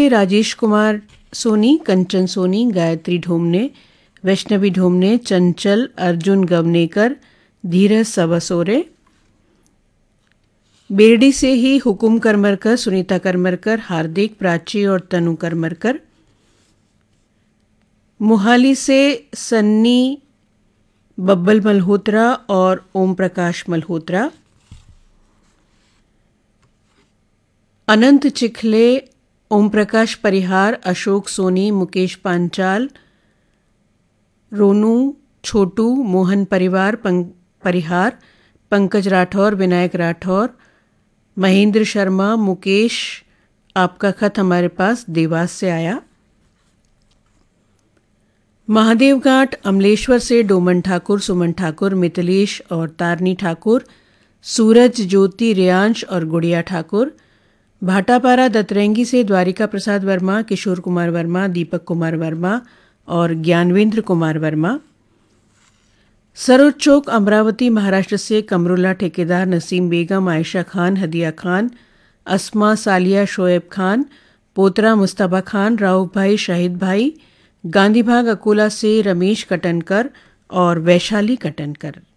राजेश कुमार सोनी, कंचन सोनी, गायत्री ढोमने, वैष्णवी ढोमने, चंचल, अर्जुन गवनेकर, धीरज सबसोरे। बेरडी से ही हुकुम करमरकर, सुनीता करमरकर, हार्दिक, प्राची और तनु करमरकर। मोहाली से सन्नी, बब्बल मल्होत्रा और ओम प्रकाश मल्होत्रा। अनंत चिखले, ओम प्रकाश परिहार, अशोक सोनी, मुकेश पांचाल, रोनू, छोटू, मोहन परिवार परिहार, पंकज राठौर, विनायक राठौर, महेंद्र शर्मा, मुकेश। आपका खत हमारे पास देवास से आया। महादेव घाट अमलेश्वर से डोमन ठाकुर, सुमन ठाकुर, मिथिलेश और तारनी ठाकुर, सूरज, ज्योति, रियांश और गुड़िया ठाकुर। भाटापारा दतरंगी से द्वारिका प्रसाद वर्मा, किशोर कुमार वर्मा, दीपक कुमार वर्मा और ज्ञानवेंद्र कुमार वर्मा। सरोज चौक अमरावती महाराष्ट्र से कमरुल्ला ठेकेदार, नसीम बेगम, आयशा खान, हदिया खान, अस्मा, सालिया, शोएब खान, पोतरा मुस्तफा खान, राउफ भाई, शाहिद भाई। गांधी भाग अकोला से रमेश कटनकर और वैशाली कटनकर।